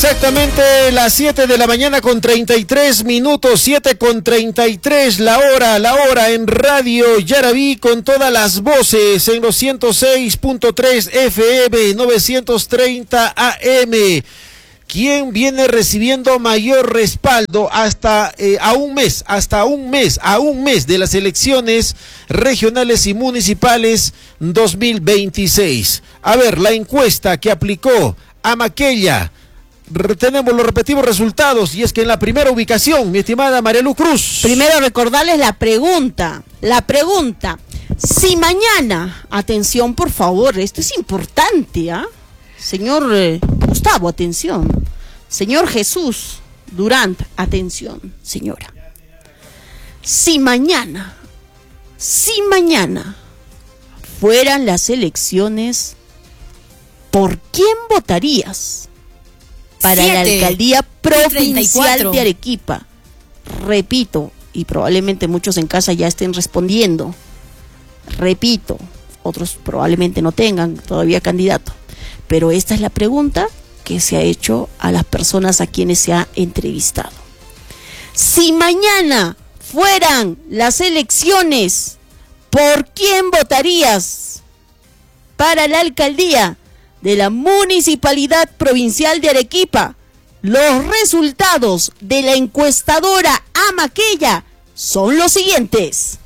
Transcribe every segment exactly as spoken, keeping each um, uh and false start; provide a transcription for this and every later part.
Exactamente las siete de la mañana con treinta y tres minutos, siete con treinta y tres la hora, la hora en Radio Yarabí con todas las voces en los ciento seis punto tres F M, novecientos treinta A M. ¿Quién viene recibiendo mayor respaldo hasta eh, a un mes, hasta un mes, a un mes de las elecciones regionales y municipales dos mil veintiséis? A ver, la encuesta que aplicó Amaquella. Tenemos los respectivos resultados y es que en la primera ubicación, mi estimada Marielu Cruz. Primero recordarles la pregunta, la pregunta, si mañana, atención por favor, esto es importante, ¿ah? ¿eh? Señor eh, Gustavo, atención, señor Jesús Durant, atención, señora. Si mañana, si mañana fueran las elecciones, ¿por quién votarías? Para la alcaldía provincial de Arequipa. Repito, y probablemente muchos en casa ya estén respondiendo. Repito, otros probablemente no tengan todavía candidato. Pero esta es la pregunta que se ha hecho a las personas a quienes se ha entrevistado. Si mañana fueran las elecciones, ¿por quién votarías para la alcaldía de la Municipalidad Provincial de Arequipa? Los resultados de la encuestadora Amaquella son los siguientes.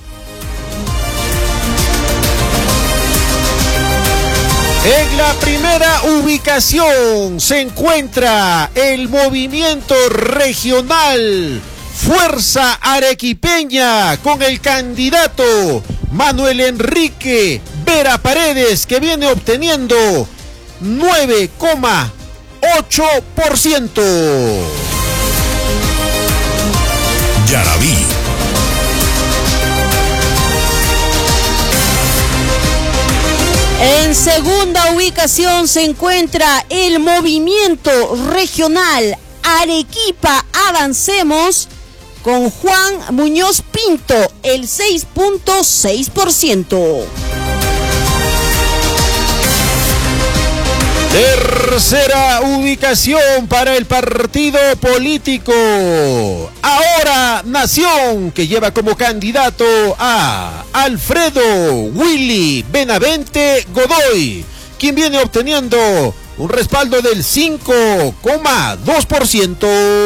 En la primera ubicación se encuentra el movimiento regional Fuerza Arequipeña con el candidato Manuel Enrique Vera Paredes, que viene obteniendo nueve coma ocho por ciento. Yarabí. En segunda ubicación se encuentra el movimiento regional Arequipa Avancemos con Juan Muñoz Pinto, el seis punto seis por ciento. Tercera ubicación para el partido político Ahora Nación, que lleva como candidato a Alfredo Willy Benavente Godoy, quien viene obteniendo un respaldo del cinco coma dos por ciento.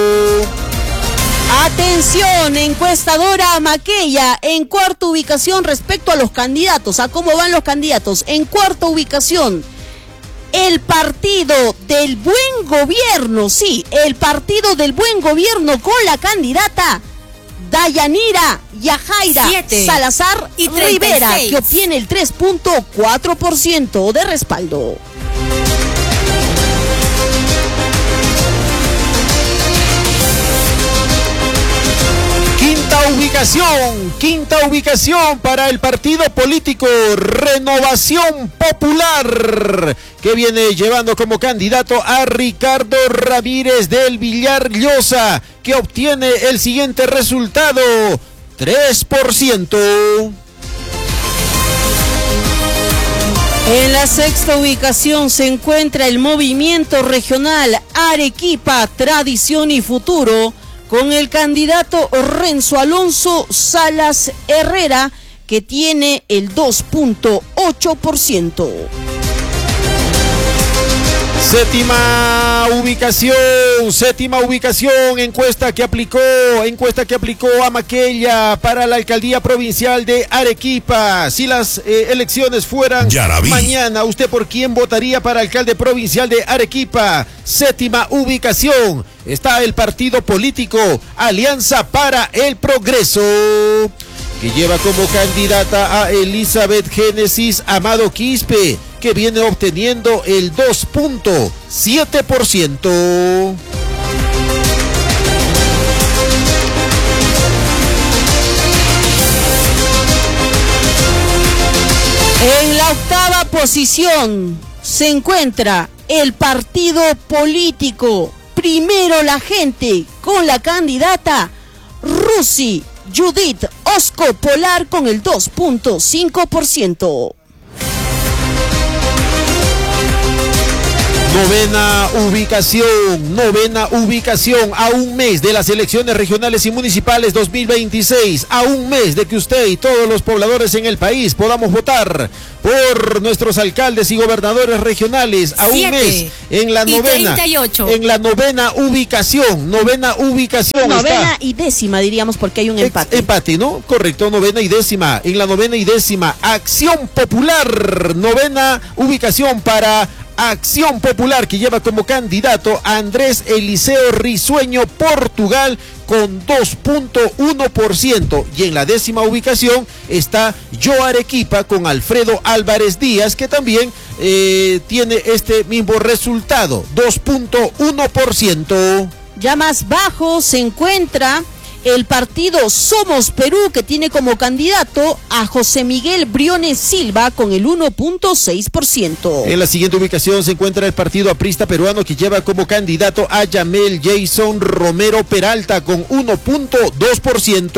Atención, encuestadora Amaquella, en cuarta ubicación respecto a los candidatos, a cómo van los candidatos. En cuarta ubicación, el partido del buen gobierno, sí, el partido del buen gobierno con la candidata Dayanira Yajaira Siete Salazar y Rivera, que obtiene el tres punto cuatro por ciento de respaldo. Quinta ubicación, quinta ubicación para el partido político Renovación Popular, que viene llevando como candidato a Ricardo Ramírez del Villar Llosa, que obtiene el siguiente resultado, tres por ciento. En la sexta ubicación se encuentra el movimiento regional Arequipa, Tradición y Futuro, con el candidato Renzo Alonso Salas Herrera, que tiene el dos punto ocho por ciento. Séptima ubicación, séptima ubicación, encuesta que aplicó, encuesta que aplicó Amaquella para la alcaldía provincial de Arequipa. Si las eh, elecciones fueran Yarabí. Mañana, ¿usted por quién votaría para alcalde provincial de Arequipa? Séptima ubicación, está el partido político Alianza para el Progreso, que lleva como candidata a Elizabeth Génesis Amado Quispe, que viene obteniendo el dos punto siete por ciento. En la octava posición se encuentra el partido político Primero la Gente, con la candidata Rusi Judith Osco Polar, con el dos punto cinco por ciento. Novena ubicación, novena ubicación, a un mes de las elecciones regionales y municipales dos mil veintiséis, a un mes de que usted y todos los pobladores en el país podamos votar por nuestros alcaldes y gobernadores regionales, a un mes en la novena, en la novena ubicación, novena ubicación. Novena está. y décima diríamos porque hay un empate. Empate, ¿no? Correcto, novena y décima, en la novena y décima, Acción Popular, novena ubicación para Acción Popular, que lleva como candidato a Andrés Eliseo Risueño Portugal con dos punto uno por ciento, y en la décima ubicación está Yo Arequipa con Alfredo Álvarez Díaz, que también eh, tiene este mismo resultado, dos punto uno por ciento. Ya más bajo se encuentra el partido Somos Perú, que tiene como candidato a José Miguel Briones Silva con el uno punto seis por ciento. En la siguiente ubicación se encuentra el partido aprista peruano, que lleva como candidato a Yamel Jason Romero Peralta con uno punto dos por ciento.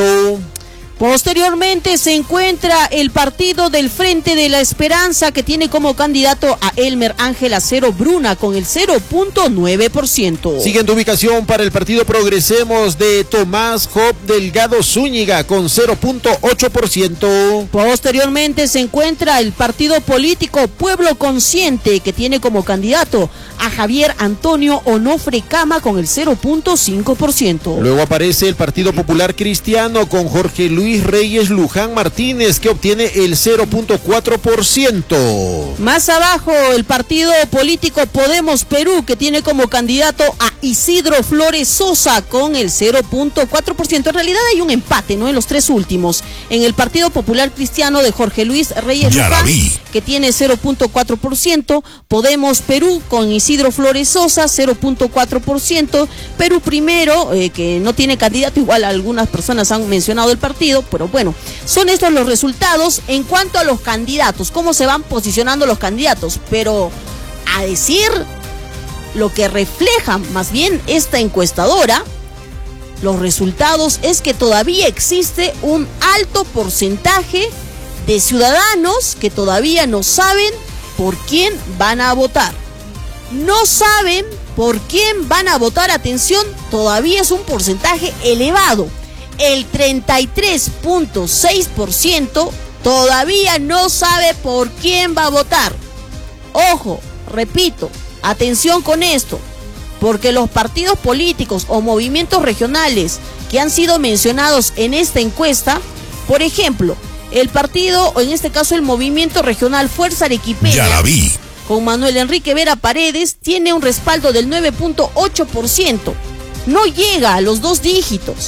Posteriormente se encuentra el partido del Frente de la Esperanza, que tiene como candidato a Elmer Ángel Acero Bruna con el cero punto nueve por ciento. Siguiente ubicación para el partido Progresemos de Tomás Job Delgado Zúñiga con cero punto ocho por ciento. Posteriormente se encuentra el partido político Pueblo Consciente, que tiene como candidato a Javier Antonio Onofre Cama con el cero punto cinco por ciento. Luego aparece el Partido Popular Cristiano con Jorge Luis Reyes Luján Martínez, que obtiene el cero punto cuatro por ciento. Más abajo, el partido político Podemos Perú, que tiene como candidato a Isidro Flores Sosa con el cero punto cuatro por ciento. En realidad hay un empate, ¿no?, en los tres últimos. En el Partido Popular Cristiano de Jorge Luis Reyes Luján, que tiene cero punto cuatro por ciento. Podemos Perú con Isidro Flores Sosa, cero punto cuatro por ciento. Perú Primero, eh, que no tiene candidato, igual algunas personas han mencionado el partido, pero bueno, son estos los resultados en cuanto a los candidatos, cómo se van posicionando los candidatos, pero a decir lo que refleja más bien esta encuestadora, los resultados es que todavía existe un alto porcentaje de ciudadanos que todavía no saben por quién van a votar. No saben por quién van a votar, atención, todavía es un porcentaje elevado. El treinta y tres punto seis por ciento todavía no sabe por quién va a votar. Ojo, repito, atención con esto, porque los partidos políticos o movimientos regionales que han sido mencionados en esta encuesta, por ejemplo, el partido, o en este caso el movimiento regional Fuerza Arequipeña, ya la vi, con Manuel Enrique Vera Paredes, tiene un respaldo del nueve punto ocho por ciento. No llega a los dos dígitos.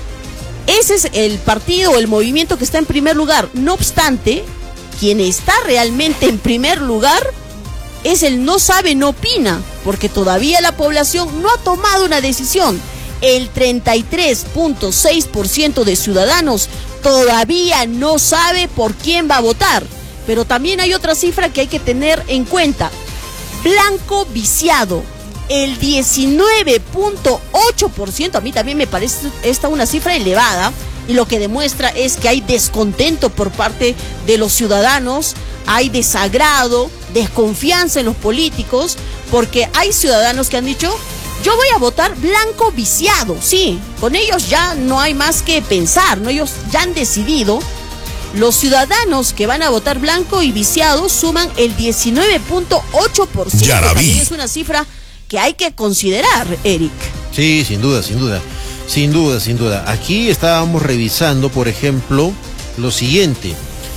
Ese es el partido o el movimiento que está en primer lugar. No obstante, quien está realmente en primer lugar es el no sabe, no opina, porque todavía la población no ha tomado una decisión. El treinta y tres punto seis por ciento de ciudadanos todavía no sabe por quién va a votar. Pero también hay otra cifra que hay que tener en cuenta. Blanco viciado. El diecinueve punto ocho por ciento, a mí también me parece esta una cifra elevada, y lo que demuestra es que hay descontento por parte de los ciudadanos, hay desagrado, desconfianza en los políticos, porque hay ciudadanos que han dicho, yo voy a votar blanco viciado, sí, con ellos ya no hay más que pensar, ¿no? Ellos ya han decidido. Los ciudadanos que van a votar blanco y viciado suman el diecinueve punto ocho por ciento. Ya la vi. También es una cifra que hay que considerar, Eric. Sí, sin duda, sin duda, sin duda, sin duda. Aquí estábamos revisando, por ejemplo, lo siguiente.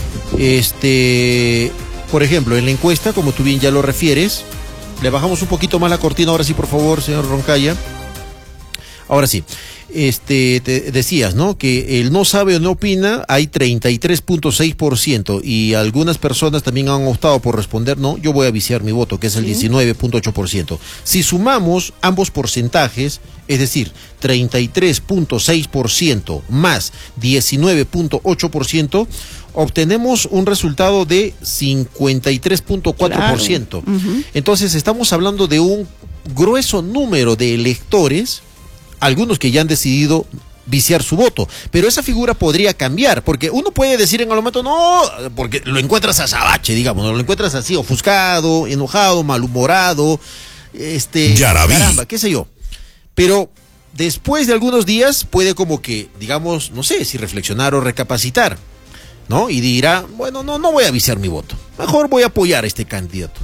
Este, por ejemplo, en la encuesta, como tú bien ya lo refieres, le bajamos un poquito más la cortina, ahora sí, por favor, señor Roncaya. Ahora sí. Este, te decías, ¿no?, que el no sabe o no opina, hay treinta y tres punto seis por ciento, y algunas personas también han optado por responder, no, yo voy a viciar mi voto, que es el Sí. diecinueve punto ocho por ciento. Si sumamos ambos porcentajes, es decir, treinta y tres punto seis por ciento más diecinueve punto ocho por ciento, obtenemos un resultado de cincuenta y tres punto cuatro por ciento. Claro. Uh-huh. Entonces estamos hablando de un grueso número de electores, algunos que ya han decidido viciar su voto, pero esa figura podría cambiar, porque uno puede decir en el momento, no, porque lo encuentras azabache, digamos, ¿no? Lo encuentras así, ofuscado, enojado, malhumorado, este, Yaraví. caramba, qué sé yo. Pero después de algunos días puede como que, digamos, no sé, si reflexionar o recapacitar, ¿no? Y dirá, bueno, no, no voy a viciar mi voto, mejor voy a apoyar a este candidato.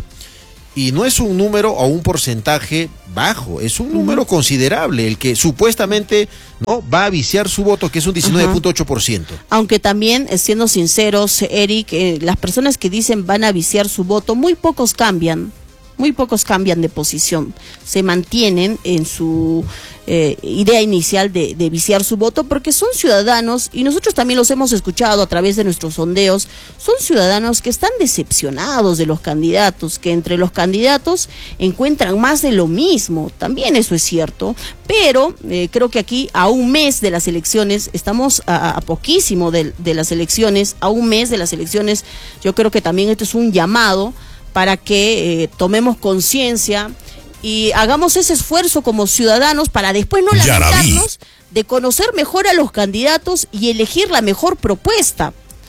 Y no es un número o un porcentaje bajo, es un número uh-huh. considerable el que supuestamente no va a viciar su voto, que es un diecinueve punto ocho por ciento. Uh-huh. Aunque también, siendo sinceros, Eric, eh, las personas que dicen van a viciar su voto, muy pocos cambian. Muy pocos cambian de posición, se mantienen en su eh, idea inicial de, de viciar su voto porque son ciudadanos, y nosotros también los hemos escuchado a través de nuestros sondeos, son ciudadanos que están decepcionados de los candidatos, que entre los candidatos encuentran más de lo mismo, también eso es cierto, pero eh, creo que aquí a un mes de las elecciones, estamos a, a poquísimo de, de las elecciones, a un mes de las elecciones, yo creo que también esto es un llamado para que eh, tomemos conciencia y hagamos ese esfuerzo como ciudadanos para después no lamentarnos de conocer mejor a los candidatos y elegir la mejor propuesta.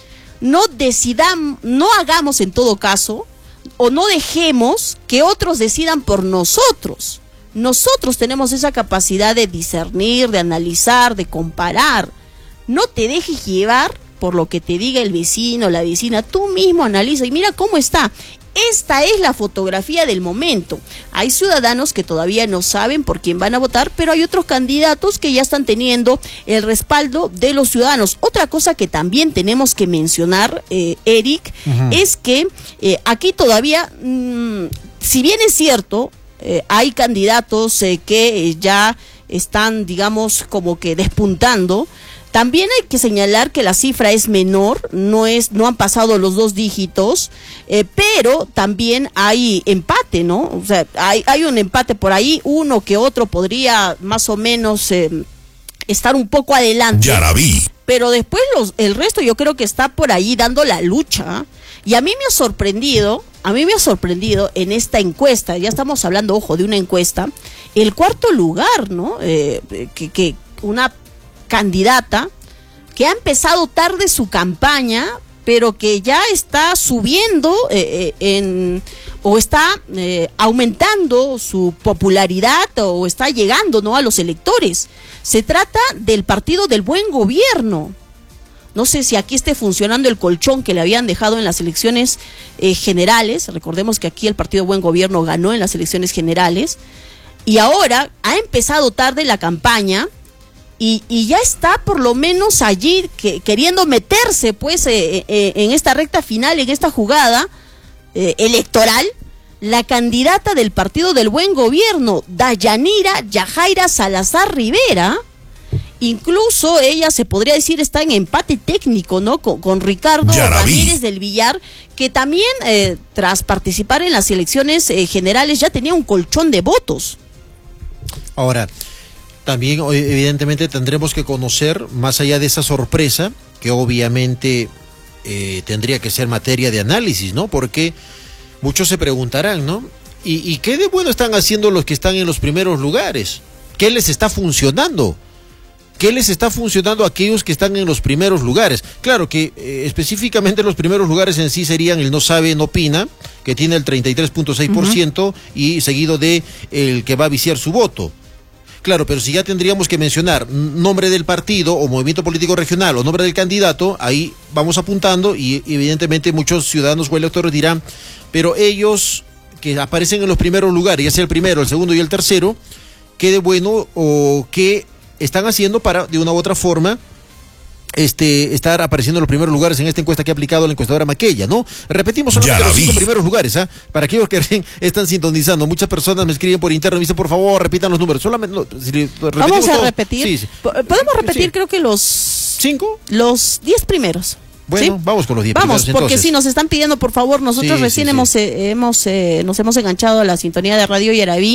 No decidamos, no hagamos en todo caso, o no dejemos que otros decidan por nosotros. Nosotros tenemos esa capacidad de discernir, de analizar, de comparar. No te dejes llevar por lo que te diga el vecino, la vecina, tú mismo analiza y mira cómo está. Esta es la fotografía del momento. Hay ciudadanos que todavía no saben por quién van a votar, pero hay otros candidatos que ya están teniendo el respaldo de los ciudadanos. Otra cosa que también tenemos que mencionar, eh, Eric, uh-huh. es que eh, aquí todavía, mmm, si bien es cierto, eh, hay candidatos eh, que eh, ya están, digamos, como que despuntando. También hay que señalar que la cifra es menor, no es, no han pasado los dos dígitos, eh, pero también hay empate, ¿no? O sea, hay, hay un empate por ahí, uno que otro podría más o menos eh, estar un poco adelante. Yaraví. Pero después los, el resto yo creo que está por ahí dando la lucha. Y a mí me ha sorprendido, a mí me ha sorprendido en esta encuesta, ya estamos hablando, ojo, de una encuesta, el cuarto lugar, ¿no? Eh, que, que una candidata que ha empezado tarde su campaña, pero que ya está subiendo eh, en o está eh, aumentando su popularidad o está llegando, ¿no?, a los electores. Se trata del Partido del Buen Gobierno. No sé si aquí esté funcionando el colchón que le habían dejado en las elecciones eh, generales. Recordemos que aquí el Partido Buen Gobierno ganó en las elecciones generales y ahora ha empezado tarde la campaña. Y, y ya está por lo menos allí que, queriendo meterse pues eh, eh, en esta recta final, en esta jugada eh, electoral, la candidata del Partido del Buen Gobierno, Dayanira Yajaira Salazar Rivera. Incluso ella, se podría decir, está en empate técnico, ¿no? Con, con Ricardo Yaraví. Ramírez del Villar, que también eh, tras participar en las elecciones eh, generales ya tenía un colchón de votos. Ahora, también evidentemente tendremos que conocer, más allá de esa sorpresa, que obviamente eh, tendría que ser materia de análisis, ¿no? Porque muchos se preguntarán, ¿no? ¿Y, y qué de bueno están haciendo los que están en los primeros lugares? ¿Qué les está funcionando? ¿Qué les está funcionando a aquellos que están en los primeros lugares? Claro que eh, específicamente los primeros lugares en sí serían el No Sabe, No Opina, que tiene el treinta y tres punto seis por ciento, uh-huh. y seguido de el que va a viciar su voto. Claro, pero si ya tendríamos que mencionar nombre del partido o movimiento político regional o nombre del candidato, ahí vamos apuntando y evidentemente muchos ciudadanos o electores dirán, pero ellos que aparecen en los primeros lugares, ya sea el primero, el segundo y el tercero, ¿qué de bueno o qué están haciendo para, de una u otra forma, este, estar apareciendo en los primeros lugares en esta encuesta que ha aplicado la encuestadora Maquella, ¿no? Repetimos solamente los cinco primeros lugares, ¿ah? ¿eh? Para aquellos que están sintonizando, muchas personas me escriben por interno y me dicen, por favor, repitan los números. Solamente, no, si Vamos a todos, repetir. Sí, sí. Podemos repetir, sí. Creo que los... ¿Cinco? Los diez primeros. Bueno, ¿sí? Vamos con los diez Vamos, primeros, porque entonces. sí, nos están pidiendo, por favor, nosotros sí, recién sí, hemos, sí. Eh, hemos eh, nos hemos enganchado a la sintonía de Radio Yaraví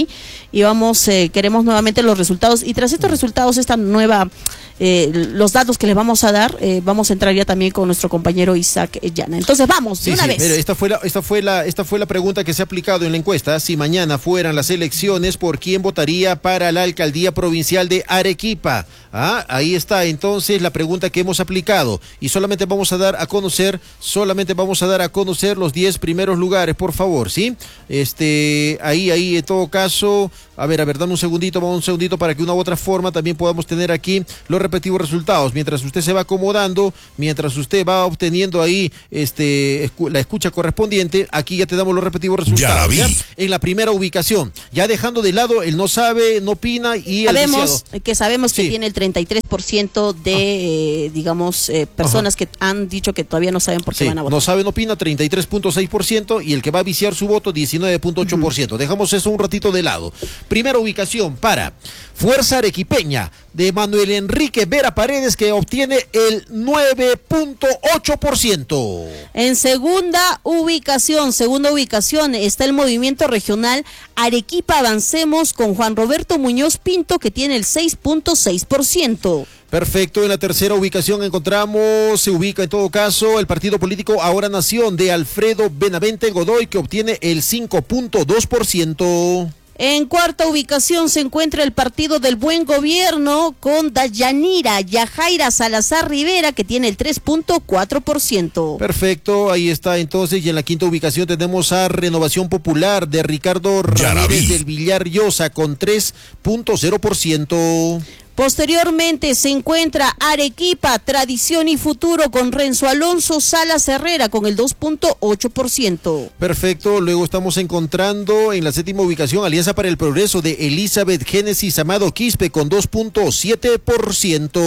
y vamos, eh, queremos nuevamente los resultados, y tras estos resultados, esta nueva, eh, los datos que les vamos a dar, eh, vamos a entrar ya también con nuestro compañero Isaac Llana. Entonces vamos, sí, de una sí, vez. Pero esta fue la, esta fue la, esta fue la pregunta que se ha aplicado en la encuesta. Si mañana fueran las elecciones, ¿por quién votaría para la alcaldía provincial de Arequipa? Ah, ahí está entonces la pregunta que hemos aplicado, y solamente vamos a dar a conocer, solamente vamos a dar a conocer los diez primeros lugares, por favor, ¿sí? Este, ahí, ahí, en todo caso, a ver, a ver, dame un segundito, vamos un segundito para que de una u otra forma también podamos tener aquí los respectivos resultados. Mientras usted se va acomodando, mientras usted va obteniendo ahí este escu la escucha correspondiente, aquí ya te damos los respectivos resultados. ¿Ya? En la primera ubicación, ya dejando de lado el no sabe, no opina y sabemos el que sabemos que sí. tiene el treinta y tres por ciento de, ah. eh, digamos, eh, personas Ajá. que han dicho que todavía no saben por qué sí. van a votar. No sabe, no opina, treinta y tres punto seis por ciento, y el que va a viciar su voto, diecinueve punto ocho por ciento. Uh-huh. Dejamos eso un ratito de lado. Primera ubicación para Fuerza Arequipeña de Manuel Enrique Vera Paredes, que obtiene el nueve punto ocho por ciento. En segunda ubicación, segunda ubicación está el Movimiento Regional Arequipa Avancemos con Juan Roberto Muñoz Pinto, que tiene el seis punto seis por ciento. Perfecto, en la tercera ubicación encontramos, se ubica en todo caso el partido político Ahora Nación de Alfredo Benavente Godoy, que obtiene el cinco punto dos por ciento. En cuarta ubicación se encuentra el Partido del Buen Gobierno con Dayanira Yajaira Salazar Rivera, que tiene el tres punto cuatro por ciento. Perfecto, ahí está entonces. Y en la quinta ubicación tenemos a Renovación Popular de Ricardo Ramírez del Villar Llosa con tres punto cero por ciento. Posteriormente se encuentra Arequipa, Tradición y Futuro con Renzo Alonso Salas Herrera con el dos punto ocho por ciento. Perfecto, luego estamos encontrando en la séptima ubicación Alianza para el Progreso de Elizabeth Génesis Amado Quispe con dos punto siete por ciento.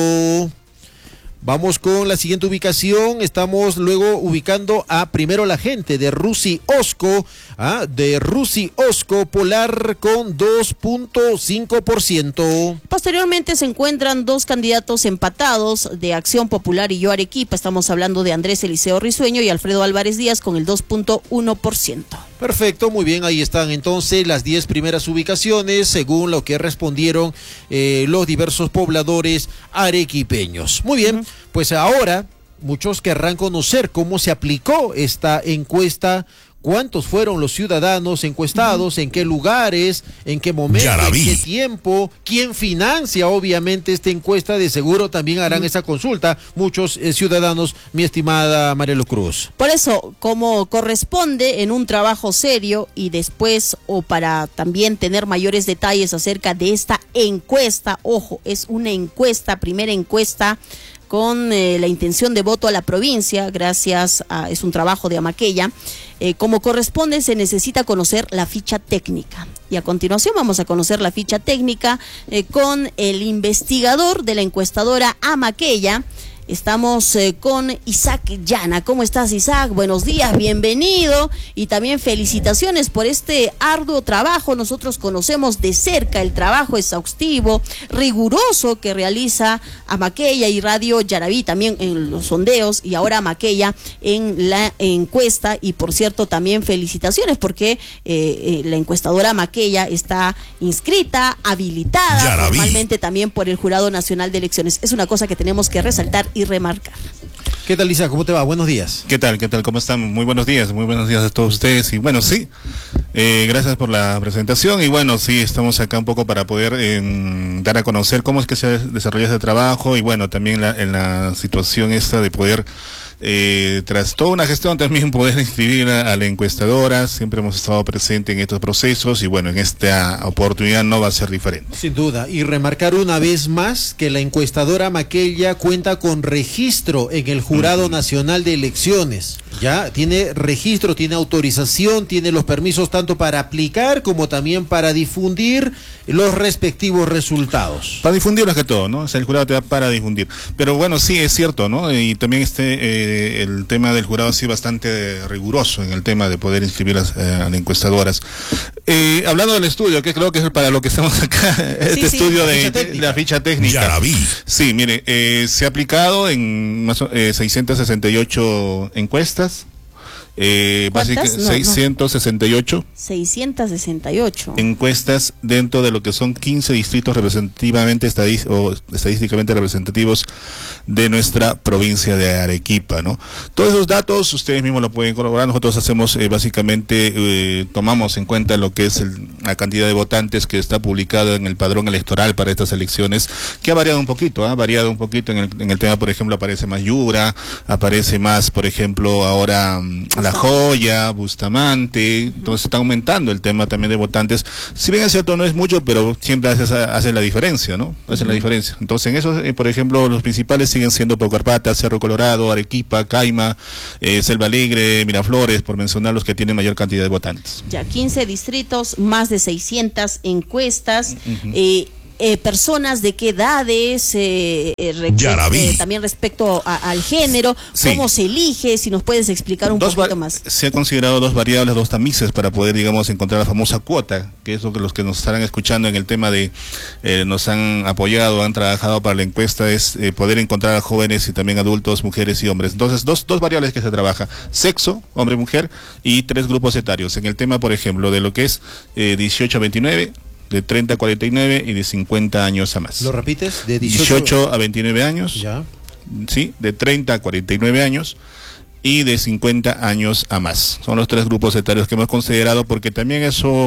Vamos con la siguiente ubicación, estamos luego ubicando a Primero la Gente de Rusi Osco, ¿ah? de Rusi Osco Polar con dos punto cinco por ciento. Posteriormente se encuentran dos candidatos empatados de Acción Popular y Yo Arequipa, estamos hablando de Andrés Eliseo Risueño y Alfredo Álvarez Díaz con el dos punto uno por ciento. Perfecto, muy bien, ahí están entonces las diez primeras ubicaciones según lo que respondieron eh, los diversos pobladores arequipeños. Muy bien, uh-huh. Pues ahora muchos querrán conocer cómo se aplicó esta encuesta. ¿Cuántos fueron los ciudadanos encuestados? ¿En qué lugares? ¿En qué momento? ¿En qué tiempo? ¿Quién financia obviamente esta encuesta? De seguro también harán esa consulta muchos eh, ciudadanos, mi estimada Marielo Cruz. Por eso, como corresponde en un trabajo serio y después, o para también tener mayores detalles acerca de esta encuesta, ojo, es una encuesta, primera encuesta con eh, la intención de voto a la provincia, gracias a, es un trabajo de Amaqueya, eh, como corresponde se necesita conocer la ficha técnica. Y a continuación vamos a conocer la ficha técnica eh, con el investigador de la encuestadora Amaqueya. Estamos eh, con Isaac Llana. ¿Cómo estás, Isaac? Buenos días, bienvenido y también felicitaciones por este arduo trabajo. Nosotros conocemos de cerca el trabajo exhaustivo, riguroso que realiza Amaqueya y Radio Yaraví también en los sondeos y ahora Amaqueya en la encuesta. Y por cierto, también felicitaciones porque eh, eh, la encuestadora Amaqueya está inscrita, habilitada Yaraví. Formalmente también por el Jurado Nacional de Elecciones. Es una cosa que tenemos que resaltar y remarcar. ¿Qué tal, Lisa? ¿Cómo te va? Buenos días. ¿Qué tal? ¿Qué tal? ¿Cómo están? Muy buenos días, muy buenos días a todos ustedes. Y bueno, sí, eh, gracias por la presentación. Y bueno, sí, estamos acá un poco para poder eh, dar a conocer cómo es que se desarrolla este trabajo y bueno, también la, en la situación esta de poder, eh, tras toda una gestión también poder inscribir a, a la encuestadora. Siempre hemos estado presentes en estos procesos y bueno, en esta oportunidad no va a ser diferente. Sin duda, y remarcar una vez más que la encuestadora Amaqueya cuenta con registro en el Jurado uh-huh. Nacional de Elecciones. Ya tiene registro, tiene autorización, tiene los permisos tanto para aplicar como también para difundir los respectivos resultados. Para difundir más que todo, ¿no? O sea, el jurado te da para difundir. Pero bueno, sí es cierto, ¿no? Y también este eh, el tema del jurado ha sido bastante riguroso en el tema de poder inscribir a, eh, a las encuestadoras. Eh, hablando del estudio, que creo que es para lo que estamos acá, este sí, estudio sí, de, ficha de la ficha técnica. Yaraví. Sí, mire, eh, se ha aplicado en más, eh, seiscientas sesenta y ocho encuestas. Eh, ¿Cuántas? No, seiscientos sesenta y ocho. seiscientos sesenta y ocho. Encuestas dentro de lo que son quince distritos representativamente estadis o estadísticamente representativos de nuestra provincia de Arequipa, ¿no? Todos esos datos ustedes mismos lo pueden corroborar. Nosotros hacemos eh, básicamente, eh, tomamos en cuenta lo que es el, la cantidad de votantes que está publicada en el padrón electoral para estas elecciones, que ha variado un poquito, ha ¿eh? variado un poquito en el, en el tema, por ejemplo, aparece más Yura, aparece más, por ejemplo, ahora La Joya, Bustamante, entonces está aumentando el tema también de votantes. Si bien es cierto, no es mucho, pero siempre hace, hace la diferencia, ¿no? Hace uh-huh. la diferencia. Entonces, en eso, eh, por ejemplo, los principales siguen siendo Paucarpata, Cerro Colorado, Arequipa, Caima, eh, Selva Alegre, Miraflores, por mencionar los que tienen mayor cantidad de votantes. Ya, quince distritos, más de seiscientas encuestas, uh-huh. eh, Eh, personas de qué edades, eh, eh, eh, también respecto a, al género, sí. cómo se elige, si nos puedes explicar un dos poquito más. Se ha considerado dos variables, dos tamices para poder, digamos, encontrar la famosa cuota, que es lo que los que nos estarán escuchando en el tema de, eh, nos han apoyado, han trabajado para la encuesta, es eh, poder encontrar a jóvenes y también adultos, mujeres y hombres. Entonces, dos, dos variables que se trabaja, sexo, hombre, mujer, y tres grupos etarios. En el tema, por ejemplo, de lo que es eh, dieciocho a veintinueve, de treinta a cuarenta y nueve y de cincuenta años a más. ¿Lo repites? De dieciocho... dieciocho a veintinueve años, ya. Sí, de treinta a cuarenta y nueve años y de cincuenta años a más. Son los tres grupos etarios que hemos considerado, porque también eso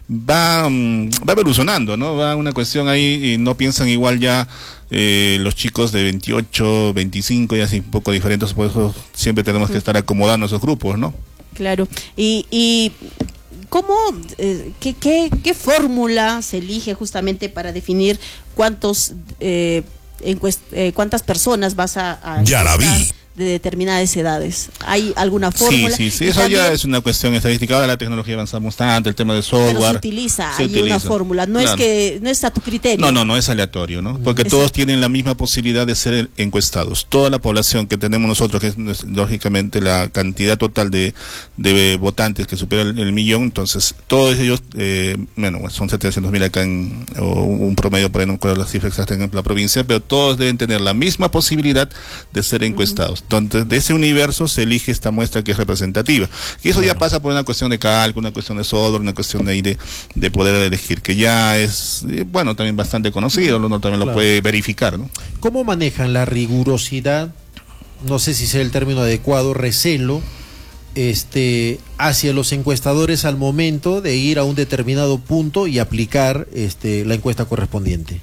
va, va evolucionando, ¿no? Va una cuestión ahí y no piensan igual ya eh, los chicos de veintiocho, veinticinco y así un poco diferentes, por eso siempre tenemos que estar acomodando esos grupos, ¿no? Claro, y... y... ¿Cómo, eh, qué, qué, qué fórmula se elige justamente para definir cuántos, eh, encuest, eh, cuántas personas vas a, a ya la vi. de determinadas edades? ¿Hay alguna fórmula? Sí, sí, sí, eso también, ya es una cuestión estadística. Ahora la tecnología avanza bastante, el tema de software. Pero se utiliza, se hay utiliza. una fórmula, no claro. es que no es a tu criterio. No, no, no es aleatorio, ¿no? Porque Exacto. todos tienen la misma posibilidad de ser encuestados. Toda la población que tenemos nosotros, que es lógicamente la cantidad total de, de votantes que supera el, el millón, entonces todos ellos, eh, bueno, son setecientos mil acá en, o un promedio, por ahí no recuerdo la cifra exacta en la provincia, pero todos deben tener la misma posibilidad de ser encuestados. Uh-huh. Entonces, de ese universo se elige esta muestra que es representativa. Y eso claro. ya pasa por una cuestión de cálculo, una cuestión de software, una cuestión de, de, de poder elegir, que ya es, bueno, también bastante conocido, uno también claro. lo puede verificar, ¿no? ¿Cómo manejan la rigurosidad, no sé si sea el término adecuado, recelo, este, hacia los encuestadores al momento de ir a un determinado punto y aplicar este, la encuesta correspondiente?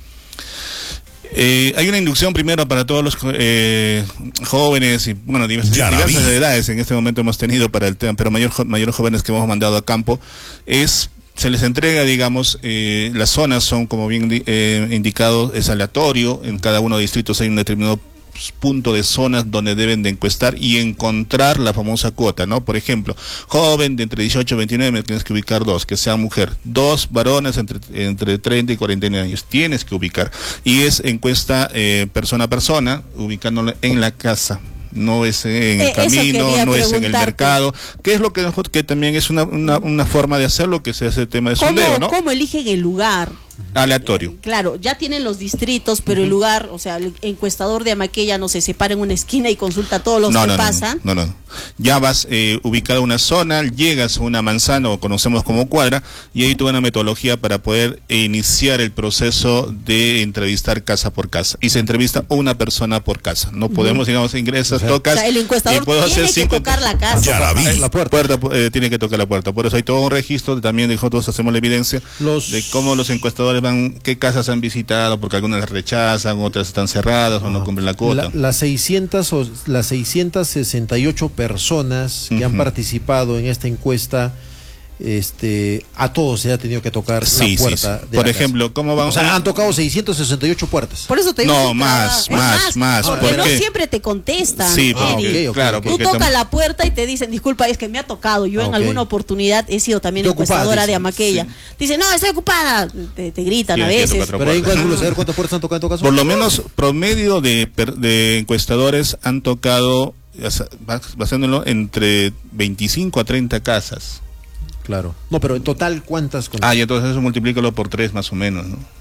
Eh, hay una inducción primero para todos los eh, jóvenes y bueno diversas, diversas edades en este momento hemos tenido para el tema, pero mayor mayores jóvenes que hemos mandado a campo, es se les entrega, digamos, eh, las zonas son como bien eh, indicado, es aleatorio, en cada uno de los distritos hay un determinado punto de zonas donde deben de encuestar y encontrar la famosa cuota, ¿no? Por ejemplo, joven de entre dieciocho y veintinueve, me tienes que ubicar dos, que sea mujer, dos varones entre, entre treinta y cuarenta y nueve años, tienes que ubicar, y es encuesta eh, persona a persona, ubicándolo en la casa. No es en el eh, camino, no es en el mercado, que es lo que nosotros, que también es una, una, una forma de hacerlo, que se hace el tema de sondeo, ¿no? ¿Cómo eligen el lugar? Aleatorio. Eh, claro, ya tienen los distritos, pero uh-huh. el lugar, o sea, el encuestador de Amaqueya no se separa en una esquina y consulta a todos los no, que no, pasan. No, no, no. Ya vas eh, ubicado a una zona, llegas a una manzana o conocemos como cuadra, y ahí tuve una metodología para poder iniciar el proceso de entrevistar casa por casa. Y se entrevista una persona por casa. No podemos, uh-huh. digamos, ingresas, tocas. O sea, el encuestador tiene hacer que cinco... tocar la casa. Ya la vi. La puerta, puerta eh, tiene que tocar la puerta. Por eso hay todo un registro. También nosotros hacemos la evidencia los... de cómo los encuestadores van, qué casas han visitado, porque algunas las rechazan, otras están cerradas o no cumplen la cuota. La, las seiscientas o las seiscientas sesenta y ocho personas que uh-huh. han participado en esta encuesta, este, a todos se ha tenido que tocar sí, la puerta. Sí, sí. De Por la ejemplo, casa. ¿cómo vamos? O sea, han tocado seiscientas sesenta y ocho puertas. Por eso te digo. No, más, cada... más, más. Porque porque no siempre te contestan. Sí, ah, porque, okay, okay, claro, okay. Tú porque tocas tam... la puerta y te dicen, disculpa, es que me ha tocado. Yo en okay. alguna oportunidad he sido también Estoy encuestadora ocupada, de Amaqueya. Sí. Dice, no, estoy ocupada. Te, te gritan sí, a veces. Pero hay cálculos, saber cuántas puertas han tocado en tu caso. Por lo menos, promedio de, de encuestadores han tocado, basándolo, entre veinticinco a treinta casas. Claro. No, pero en total, ¿cuántas? Ah, y entonces eso multiplícalo por tres más o menos, ¿no?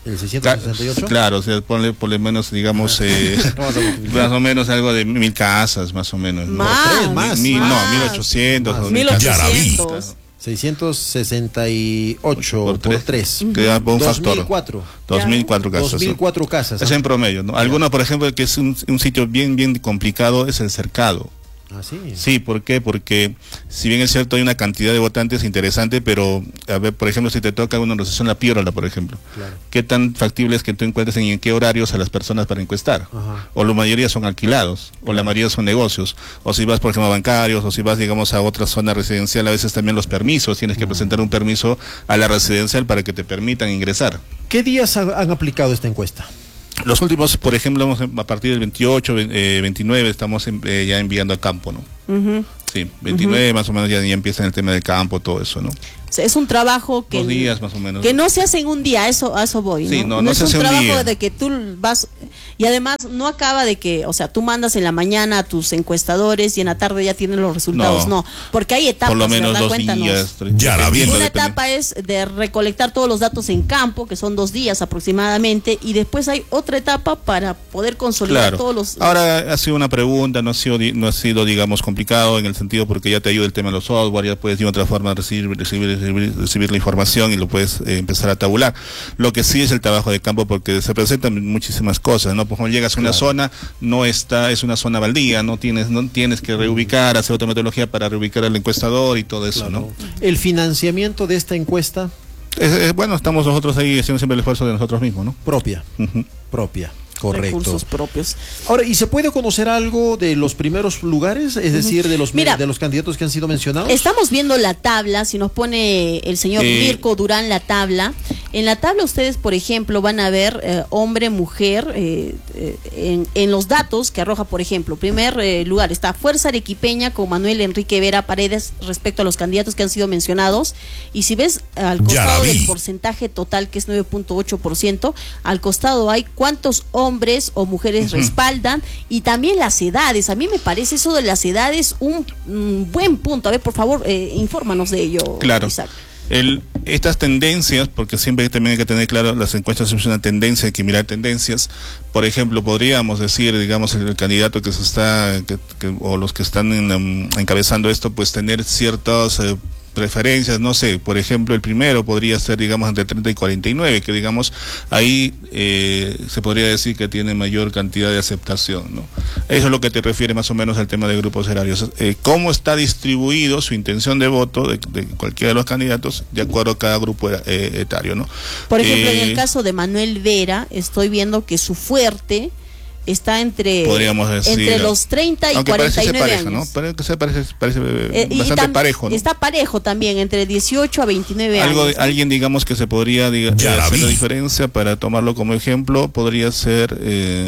¿El seiscientos sesenta y ocho? Claro, o sea, ponle por lo menos, digamos, eh, más o menos algo de mil casas, más o menos. ¿no? Más, más, Mil, más. No, mil ochocientos. Más. mil ochocientos. seiscientos sesenta y ocho por Por tres. Queda un factor. dos mil cuatro. dos mil cuatro casas. dos mil cuatro casas. Es en promedio, ¿no? Algunos, por ejemplo, que es un, un sitio bien, bien complicado, es el Cercado. Ah, sí. Sí, ¿por qué? Porque si bien es cierto hay una cantidad de votantes interesante, pero a ver, por ejemplo, si te toca una organización La Piedra, por ejemplo, Claro. ¿qué tan factible es que tú encuentres en, en qué horarios a las personas para encuestar? Ajá. O la mayoría son alquilados, o la mayoría son negocios, o si vas, por ejemplo, a bancarios, o si vas, digamos, a otra zona residencial, a veces también los permisos, tienes que presentar un permiso a la residencial para que te permitan ingresar. ¿Qué días ha- han aplicado esta encuesta? Los últimos, por ejemplo, hemos, a partir del veintiocho, eh, veintinueve, estamos en- eh, ya enviando a campo, ¿no? Ujú. Sí, veintinueve más o menos ya, ya empieza en el tema del campo, todo eso, ¿no? O sea, es un trabajo que Dos días más o menos. que no se hace en un día, a eso a eso voy, Sí, ¿no? no, no es se un hace un trabajo día. de que tú vas y además no acaba de que, o sea, tú mandas en la mañana a tus encuestadores y en la tarde ya tienen los resultados, no, No. porque hay etapas, Por lo menos ¿verdad? dos Cuéntanos. días. tres- Ya la vi. dependiendo, Una depende. etapa es de recolectar todos los datos en campo, que son dos días aproximadamente, y después hay otra etapa para poder consolidar Claro. todos los... Ahora ha sido una pregunta, no ha sido, di- no ha sido, digamos, complicado en el sentido porque ya te ayuda el tema de los software, ya puedes de otra forma recibir, recibir, recibir, recibir la información y lo puedes eh, empezar a tabular. Lo que sí es el trabajo de campo porque se presentan muchísimas cosas, ¿no? Por ejemplo, llegas a una zona, no está, es una zona baldía, no tienes, no tienes que reubicar, hacer otra metodología para reubicar al encuestador y todo eso, ¿no? El financiamiento de esta encuesta Es- es- bueno, estamos nosotros ahí haciendo siempre el esfuerzo de nosotros mismos, ¿no? propia, Ujú. propia, correcto. recursos propios. Ahora, ¿y se puede conocer algo de los primeros lugares? Es decir, de los Mira, de los candidatos que han sido mencionados. Estamos viendo la tabla, si nos pone el señor Eh, Mirko Durán la tabla. En la tabla ustedes, por ejemplo, van a ver eh, hombre, mujer, eh, eh, en, en los datos que arroja, por ejemplo, primer eh, lugar está Fuerza Arequipeña con Manuel Enrique Vera Paredes respecto a los candidatos que han sido mencionados. Y si ves al Ya costado la vi. del porcentaje total, que es nueve punto ocho por ciento, al costado hay cuántos hombres o mujeres respaldan y también las edades. A mí me parece eso de las edades un, un buen punto. A ver, por favor, eh, infórmanos de ello. Claro. Isaac. El, estas tendencias, porque siempre también hay que tener claro, las encuestas es una tendencia, hay que mirar tendencias. Por ejemplo, podríamos decir, digamos, el, el candidato que se está, que, que- o los que están en, um, encabezando esto, pues tener ciertas eh, preferencias, no sé, por ejemplo, el primero podría ser, digamos, entre treinta y cuarenta y nueve, que digamos, ahí eh, se podría decir que tiene mayor cantidad de aceptación, ¿no? Eso es lo que te refiere más o menos al tema de grupos horarios. Eh, ¿Cómo está distribuido su intención de voto de, de cualquiera de los candidatos de acuerdo a cada grupo eh, etario, ¿no? Por ejemplo, en Eh, el caso de Manuel Vera, estoy viendo que su fuerte está entre, Podríamos decir, entre los treinta y aunque cuarenta parece y ser nueve pareja, ¿no? años. Parece que se parece, parece Eh, y bastante tam- parejo, ¿no? Está parejo también, entre dieciocho a veintinueve Algo de- años. ¿no? alguien, digamos, que se podría diga, Ya la hacer la vi. diferencia para tomarlo como ejemplo, podría ser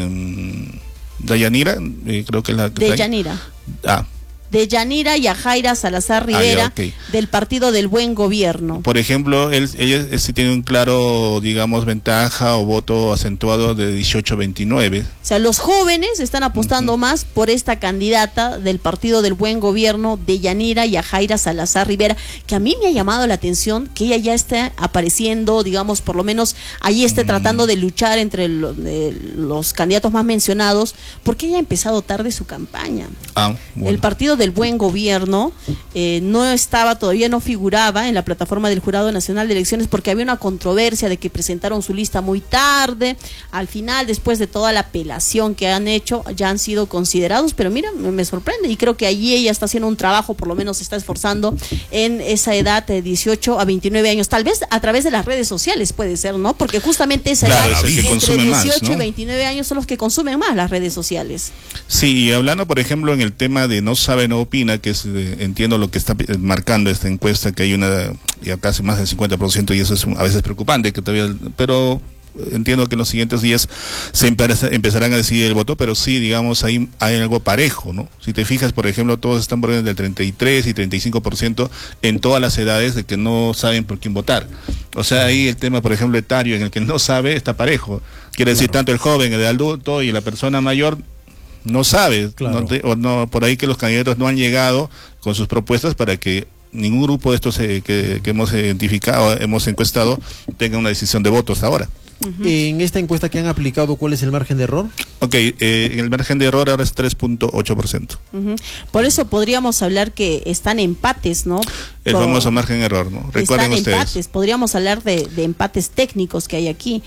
eh, Dayanira, eh, creo que es la que De está ahí. Yanira. Ah, De Yanira Yajaira Salazar Ah, ya, Rivera, ok. del Partido del Buen Gobierno. por ejemplo, él, ella eh, sí tiene un claro, digamos, ventaja o voto acentuado de dieciocho a veintinueve. O sea, los jóvenes están apostando más por esta candidata del Partido del Buen Gobierno, de Yanira Yajaira Salazar Rivera, que a mí me ha llamado la atención que ella ya esté apareciendo, digamos, por lo menos ahí esté tratando de luchar entre lo- de los candidatos más mencionados, porque ella ha empezado tarde su campaña. Ah, bueno. El Partido del Buen Gobierno eh, no estaba, todavía no figuraba en la plataforma del Jurado Nacional de Elecciones porque había una controversia de que presentaron su lista muy tarde. Al final, después de toda la apelación que han hecho, ya han sido considerados, pero mira, me, me sorprende y creo que allí ella está haciendo un trabajo, por lo menos se está esforzando en esa edad de dieciocho a veintinueve años, tal vez a través de las redes sociales puede ser, ¿no? Porque justamente esa Claro, edad, es el que entre consume más, dieciocho y ¿no? veintinueve años son los que consumen más las redes sociales. Sí, y hablando, por ejemplo, en el tema de no sabe, no opina, que es, eh, entiendo lo que está eh, marcando esta encuesta, que hay una, ya casi más del cincuenta por ciento, y eso es un- a veces preocupante, que todavía, pero entiendo que en los siguientes días se empe- empezarán a decidir el voto, pero sí, digamos, hay, hay algo parejo, ¿no? Si te fijas, por ejemplo, todos están por orden del treinta y tres y treinta y cinco por ciento en todas las edades de que no saben por quién votar. O sea, ahí el tema, por ejemplo, etario, en el que no sabe, está parejo. Quiere decir, tanto el joven, el adulto y la persona mayor no sabe, Claro. no te- o no, por ahí que los candidatos no han llegado con sus propuestas para que ningún grupo de estos eh, que, que hemos identificado, hemos encuestado, tenga una decisión de votos ahora. Uh-huh. En esta encuesta que han aplicado, ¿cuál es el margen de error? Ok, eh, el margen de error ahora es tres punto ocho por ciento. Uh-huh. Por eso podríamos hablar que están empates, ¿no? El Con... famoso margen de error, ¿no? Recuerden están ustedes. Empates, podríamos hablar de, de empates técnicos que hay aquí.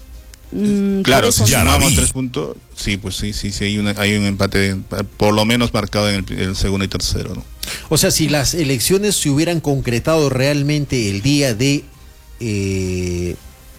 Mm, claro, si ya sumamos vi. tres puntos, sí, pues sí, sí, sí, hay, una, hay un empate por lo menos marcado en el, el segundo y tercero, ¿no? O sea, si las elecciones se hubieran concretado realmente el día de... Eh,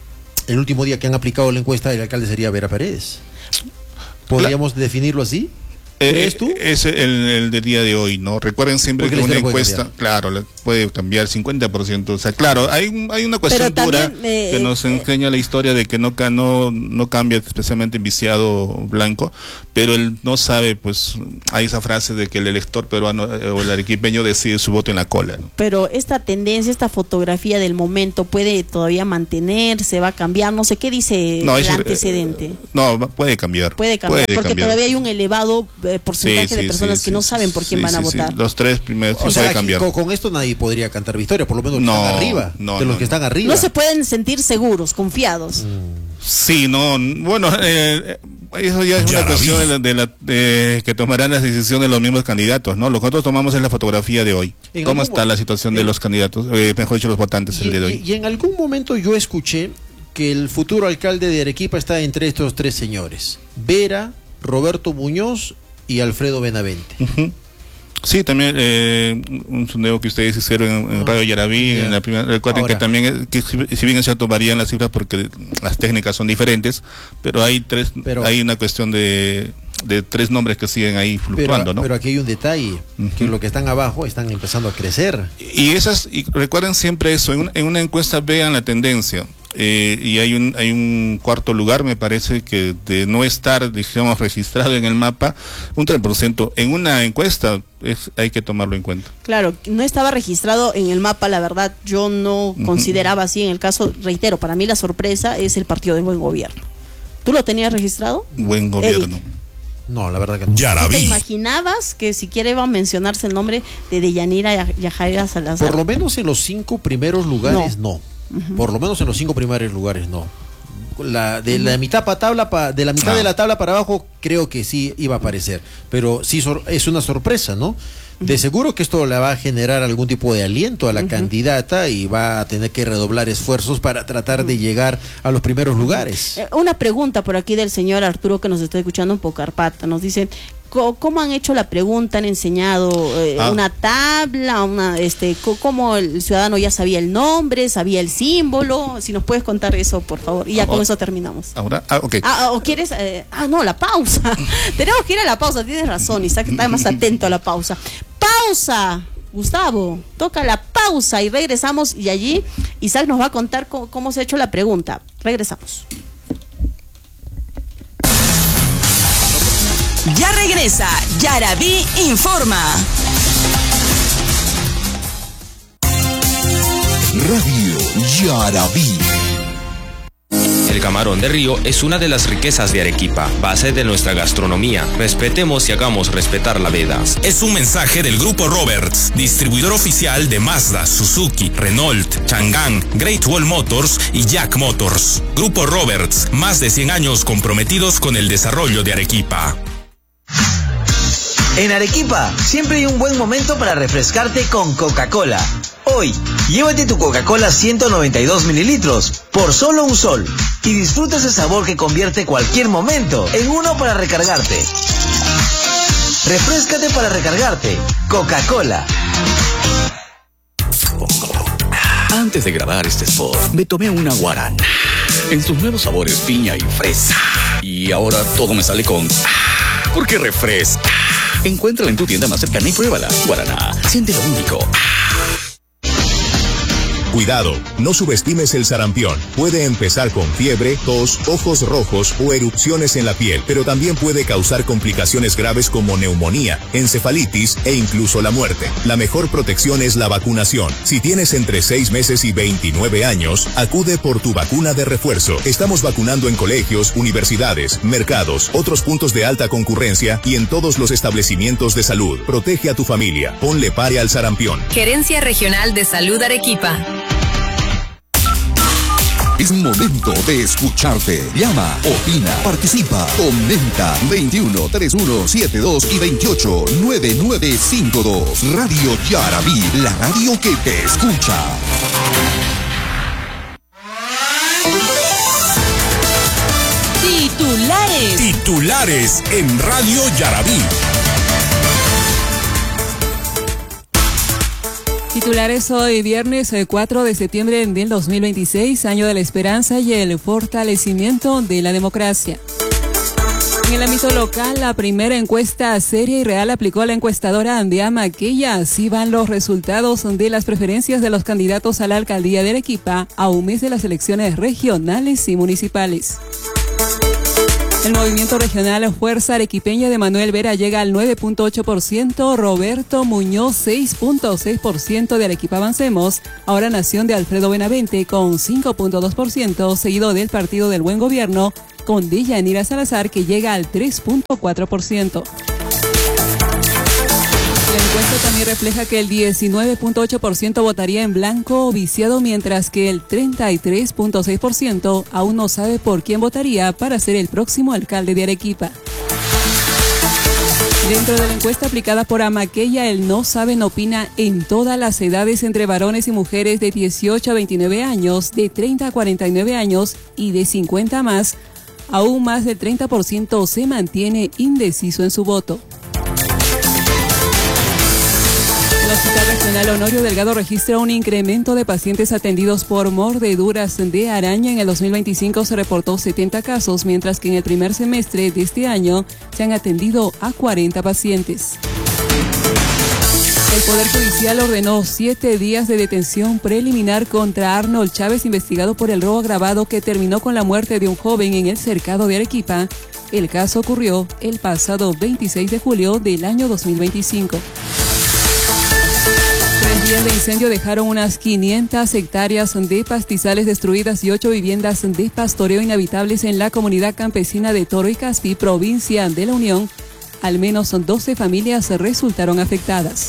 el último día que han aplicado la encuesta, el alcalde sería Vera Paredes. ¿Podríamos la... definirlo así? ¿Crees eh, tú? Es el, el del día de hoy, ¿no? Recuerden siempre Porque que una puede encuesta, cambiar. claro, la- puede cambiar cincuenta por ciento. O sea, claro, hay, un- hay una cuestión Pero dura también, eh, que nos eh, enseña la historia de que no, ca- no, no cambia, especialmente en viciado blanco, pero él no sabe, pues, hay esa frase de que el elector peruano eh, o el arequipeño decide su voto en la cola, ¿no? Pero esta tendencia, esta fotografía del momento puede todavía mantenerse, va a cambiar, no sé qué dice No, el es- antecedente. eh, no, va- puede cambiar. Puede cambiar, porque cambiar. todavía hay un elevado eh, porcentaje Sí, de sí, personas sí, que no sí, saben por quién sí, van a sí, votar. sí. Los tres primeros sí O sea, puede aquí, cambiar. con, con esto nadie podría cantar victoria, por lo menos los No, que están arriba. no, de los no, que están arriba. No se pueden sentir seguros, confiados. Sí, no, bueno, eh, eso ya es Ya una la cuestión vi. de, la, de la- de que tomarán las decisiones los mismos candidatos, ¿no? Lo que nosotros tomamos es la fotografía de hoy. En ¿Cómo algún está mo- la situación de en- los candidatos, eh, mejor dicho, los votantes el Y, día de y- hoy? y en algún momento yo escuché que el futuro alcalde de Arequipa está entre estos tres señores: Vera, Roberto Muñoz y Alfredo Benavente. Ujú. Sí, también eh, un sondeo que ustedes hicieron en, en Ah, Radio Yaraví, ya. en la primera, recuerden Ahora. que también, eh, que si, si bien es cierto, varían las cifras porque las técnicas son diferentes, pero hay tres, Pero- hay una cuestión de, de tres nombres que siguen ahí Pero, fluctuando, ¿no? pero aquí hay un detalle, que Ujú. los que están abajo están empezando a crecer. Y esas, y recuerden siempre eso, en, un- en una encuesta vean la tendencia. Eh, y hay un hay un cuarto lugar, me parece, que de no estar, digamos, registrado en el mapa, un tres por ciento en una encuesta, es, hay que tomarlo en cuenta. Claro, no estaba registrado en el mapa, la verdad, yo no Ujú. consideraba así. En el caso, reitero, para mí la sorpresa es el partido de buen gobierno. ¿Tú lo tenías registrado? Buen gobierno. No, la verdad que no. Ya la ¿Tú te vi. imaginabas que siquiera iba a mencionarse el nombre de Deyanira Yajaira Salazar? Por lo menos en los cinco primeros lugares no. Por lo menos en los cinco primeros lugares no. La, de la mitad para tabla pa- de la mitad Ah. de la tabla para abajo creo que sí iba a aparecer, pero sí sor- es una sorpresa, ¿no? De seguro que esto le va a generar algún tipo de aliento a la candidata y va a tener que redoblar esfuerzos para tratar de llegar a los primeros lugares. Eh, Una pregunta por aquí del señor Arturo que nos está escuchando en Pocarpata. Nos dice, co- ¿cómo han hecho la pregunta? ¿Han enseñado eh, Ah. una tabla? Una, este, co- ¿Cómo el ciudadano ya sabía el nombre, sabía el símbolo? Si nos puedes contar eso, por favor. Y ya Ah, con oh. eso terminamos. Ahora, ah, ok. Ah, ¿o quieres? eh, ah, no, la pausa. Tenemos que ir a la pausa, tienes razón, Isaac está más atento a la pausa. ¡Pausa! Gustavo, toca la pausa y regresamos y allí Isaac nos va a contar cómo, cómo se ha hecho la pregunta. Regresamos. Ya regresa, Yaraví informa. Radio Yaraví. El camarón de río es una de las riquezas de Arequipa, base de nuestra gastronomía. Respetemos y hagamos respetar la vida. Es un mensaje del Grupo Roberts, distribuidor oficial de Mazda, Suzuki, Renault, Chang'an, Great Wall Motors y Jack Motors. Grupo Roberts, más de cien años comprometidos con el desarrollo de Arequipa. En Arequipa, siempre hay un buen momento para refrescarte con Coca-Cola. Hoy, llévate tu Coca-Cola ciento noventa y dos mililitros por solo un sol y disfruta ese sabor que convierte cualquier momento en uno para recargarte. Refréscate para recargarte. Coca-Cola. Antes de grabar este spot, me tomé una guarana en sus nuevos sabores piña y fresa. Y ahora todo me sale con ah, porque refresca. Encuéntrala en tu tienda más cercana y pruébala. Guaraná, siente lo único. Cuidado, no subestimes el sarampión. Puede empezar con fiebre, tos, ojos rojos o erupciones en la piel, pero también puede causar complicaciones graves como neumonía, encefalitis e incluso la muerte. La mejor protección es la vacunación. Si tienes entre seis meses y veintinueve años, acude por tu vacuna de refuerzo. Estamos vacunando en colegios, universidades, mercados, otros puntos de alta concurrencia y en todos los establecimientos de salud. Protege a tu familia. Ponle pare al sarampión. Gerencia Regional de Salud Arequipa. Es momento de escucharte. Llama, opina, participa, comenta. veintiuno, treinta y uno, setenta y dos y veintiocho, noventa y nueve cincuenta y dos. Radio Yarabí, la radio que te escucha. Titulares. Titulares en Radio Yarabí. Titulares hoy, viernes cuatro de septiembre del dos mil veintiséis, año de la esperanza y el fortalecimiento de la democracia. En el ámbito local, la primera encuesta seria y real aplicó a la encuestadora Andrea Maquella. Así van los resultados de las preferencias de los candidatos a la alcaldía de Arequipa a un mes de las elecciones regionales y municipales. El movimiento regional Fuerza Arequipeña de Manuel Vera llega al nueve punto ocho por ciento, Roberto Muñoz seis punto seis por ciento de Arequipa Avancemos, ahora Nación de Alfredo Benavente con cinco punto dos por ciento, seguido del Partido del Buen Gobierno con Deyanira Salazar que llega al tres punto cuatro por ciento. La encuesta también refleja que el diecinueve punto ocho por ciento votaría en blanco o viciado, mientras que el treinta y tres punto seis por ciento aún no sabe por quién votaría para ser el próximo alcalde de Arequipa. Dentro de la encuesta aplicada por Amaquella, el no saben opina en todas las edades entre varones y mujeres de dieciocho a veintinueve años, de treinta a cuarenta y nueve años y de cincuenta a más. Aún más del treinta por ciento se mantiene indeciso en su voto. El Hospital Regional Honorio Delgado registra un incremento de pacientes atendidos por mordeduras de araña. En el dos mil veinticinco se reportó setenta casos, mientras que en el primer semestre de este año se han atendido a cuarenta pacientes. El Poder Judicial ordenó siete días de detención preliminar contra Arnold Chávez, investigado por el robo agravado que terminó con la muerte de un joven en el cercado de Arequipa. El caso ocurrió el pasado veintiséis de julio del año dos mil veinticinco. Tres días de incendio dejaron unas quinientas hectáreas de pastizales destruidas y ocho viviendas de pastoreo inhabitables en la comunidad campesina de Toro y Caspi, provincia de La Unión. Al menos doce familias resultaron afectadas.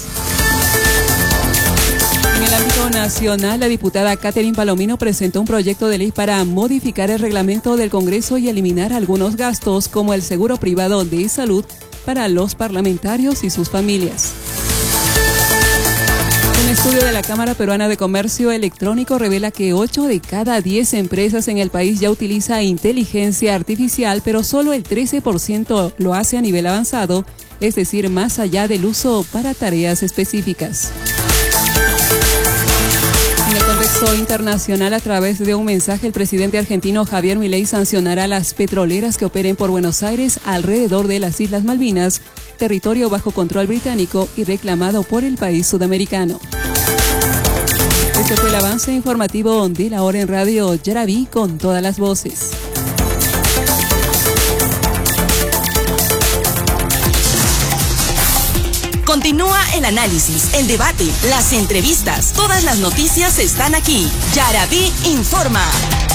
En el ámbito nacional, la diputada Catherine Palomino presentó un proyecto de ley para modificar el reglamento del Congreso y eliminar algunos gastos, como el seguro privado de salud para los parlamentarios y sus familias. Un estudio de la Cámara Peruana de Comercio Electrónico revela que ocho de cada diez empresas en el país ya utiliza inteligencia artificial, pero solo el trece por ciento lo hace a nivel avanzado, es decir, más allá del uso para tareas específicas. En el contexto internacional, a través de un mensaje, el presidente argentino Javier Milei sancionará a las petroleras que operen por Buenos Aires alrededor de las Islas Malvinas, territorio bajo control británico y reclamado por el país sudamericano. Este fue el avance informativo de la hora en Radio Yarabí con todas las voces. Continúa el análisis, el debate, las entrevistas. Todas las noticias están aquí. Yarabí informa.